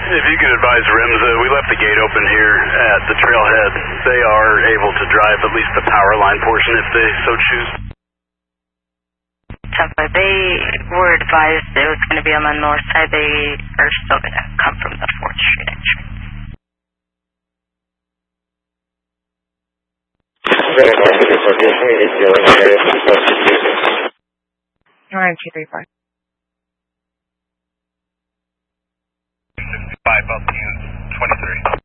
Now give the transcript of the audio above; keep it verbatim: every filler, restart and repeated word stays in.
If you could advise RIMSA, we left the gate open here at the trailhead. They are able to drive at least the power line portion if they so choose. But they were advised it was going to be on the north side. They are still going to come from the fourth Street entrance. nine two three five. Five up to twenty-three.